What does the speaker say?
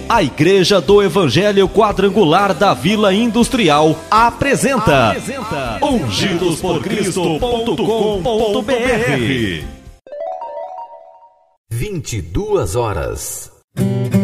A Igreja do Evangelho Quadrangular da Vila Industrial apresenta ungidosporcristo.com.br 22 horas.